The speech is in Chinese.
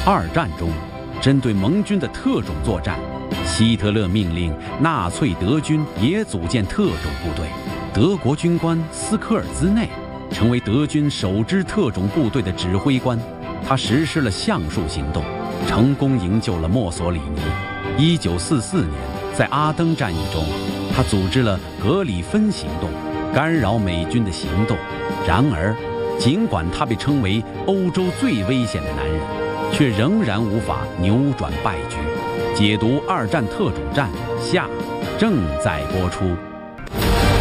二战中，针对盟军的特种作战，希特勒命令纳粹德军也组建特种部队。德国军官斯科尔兹内成为德军首支特种部队的指挥官，他实施了橡树行动，成功营救了墨索里尼。1944年，在阿登战役中，他组织了格里芬行动，干扰美军的行动。然而，尽管他被称为欧洲最危险的男人，却仍然无法扭转败局。解读二战特种战下正在播出。